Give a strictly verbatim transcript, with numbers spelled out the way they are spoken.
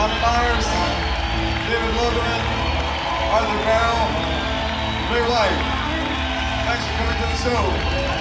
Lonnie Myers, David Logan, Arthur Barrow, Ray White. Thanks for coming to the show.